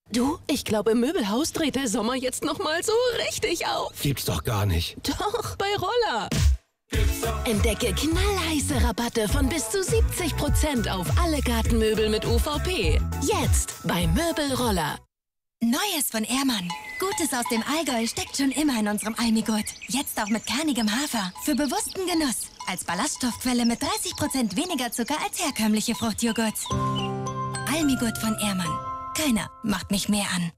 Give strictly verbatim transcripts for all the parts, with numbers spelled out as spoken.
Du, ich glaube, im Möbelhaus dreht der Sommer jetzt noch mal so richtig auf. Gibt's doch gar nicht. Doch, bei Roller. Entdecke knallheiße Rabatte von bis zu siebzig Prozent auf alle Gartenmöbel mit U V P. Jetzt bei Möbelroller. Neues von Ehrmann. Gutes aus dem Allgäu steckt schon immer in unserem Almigurt. Jetzt auch mit kernigem Hafer. Für bewussten Genuss. Als Ballaststoffquelle mit dreißig Prozent weniger Zucker als herkömmliche Fruchtjoghurts. Almigurt von Ehrmann. Keiner macht mich mehr an.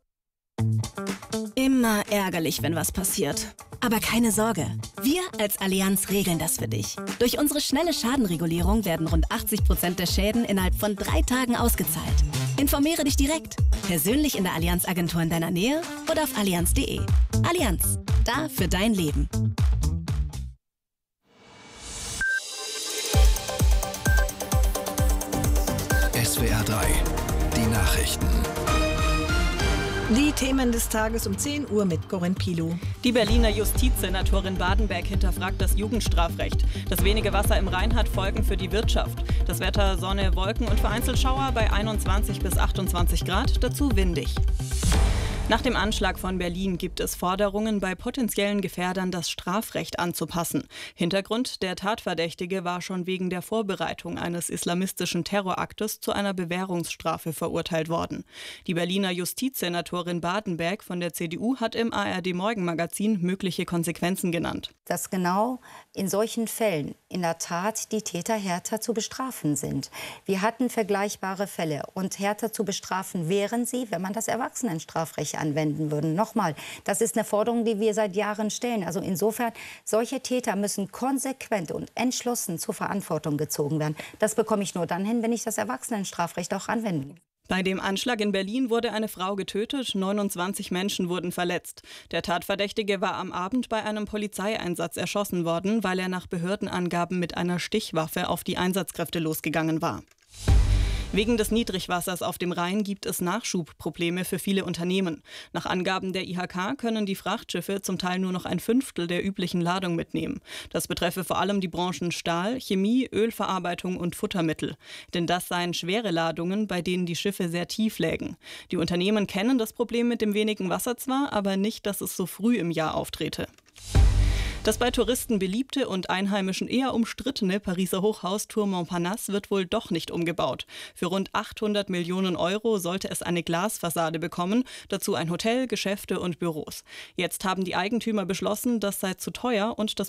Immer ärgerlich, wenn was passiert. Aber keine Sorge, wir als Allianz regeln das für dich. Durch unsere schnelle Schadenregulierung werden rund achtzig Prozent der Schäden innerhalb von drei Tagen ausgezahlt. Informiere dich direkt, persönlich in der Allianz-Agentur in deiner Nähe oder auf allianz punkt de. Allianz, da für dein Leben. S W R drei, die Nachrichten. Die Themen des Tages um zehn Uhr mit Corinne Pilow. Die Berliner Justizsenatorin Badenberg hinterfragt das Jugendstrafrecht. Das wenige Wasser im Rhein hat Folgen für die Wirtschaft. Das Wetter Sonne, Wolken und vereinzelt Schauer bei einundzwanzig bis achtundzwanzig Grad, dazu windig. Nach dem Anschlag von Berlin gibt es Forderungen, bei potenziellen Gefährdern das Strafrecht anzupassen. Hintergrund: Der Tatverdächtige war schon wegen der Vorbereitung eines islamistischen Terroraktes zu einer Bewährungsstrafe verurteilt worden. Die Berliner Justizsenatorin Badenberg von der C D U hat im A R D-Morgenmagazin mögliche Konsequenzen genannt. Dass genau in solchen Fällen in der Tat die Täter härter zu bestrafen sind. Wir hatten vergleichbare Fälle und härter zu bestrafen wären sie, wenn man das Erwachsenenstrafrecht anwenden würde. Nochmal, das ist eine Forderung, die wir seit Jahren stellen. Also insofern, solche Täter müssen konsequent und entschlossen zur Verantwortung gezogen werden. Das bekomme ich nur dann hin, wenn ich das Erwachsenenstrafrecht auch anwende. Bei dem Anschlag in Berlin wurde eine Frau getötet, neunundzwanzig Menschen wurden verletzt. Der Tatverdächtige war am Abend bei einem Polizeieinsatz erschossen worden, weil er nach Behördenangaben mit einer Stichwaffe auf die Einsatzkräfte losgegangen war. Wegen des Niedrigwassers auf dem Rhein gibt es Nachschubprobleme für viele Unternehmen. Nach Angaben der I H K können die Frachtschiffe zum Teil nur noch ein Fünftel der üblichen Ladung mitnehmen. Das betreffe vor allem die Branchen Stahl, Chemie, Ölverarbeitung und Futtermittel. Denn das seien schwere Ladungen, bei denen die Schiffe sehr tief lägen. Die Unternehmen kennen das Problem mit dem wenigen Wasser zwar, aber nicht, dass es so früh im Jahr auftrete. Das bei Touristen beliebte und Einheimischen eher umstrittene Pariser Hochhaus Tour Montparnasse wird wohl doch nicht umgebaut. Für rund achthundert Millionen Euro sollte es eine Glasfassade bekommen, dazu ein Hotel, Geschäfte und Büros. Jetzt haben die Eigentümer beschlossen, das sei zu teuer und das